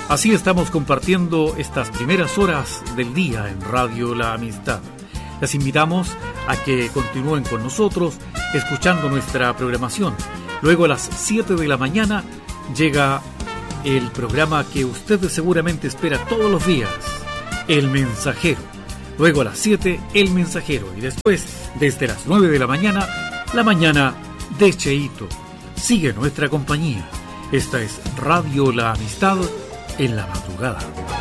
Así estamos compartiendo estas primeras horas del día en Radio La Amistad. Les invitamos a que continúen con nosotros escuchando nuestra programación. Luego a las 7 de la mañana llega el programa que usted seguramente espera todos los días, El Mensajero. Luego a las 7, El Mensajero. Y después, desde las 9 de la mañana de Cheito. Sigue nuestra compañía. Esta es Radio La Amistad en la madrugada.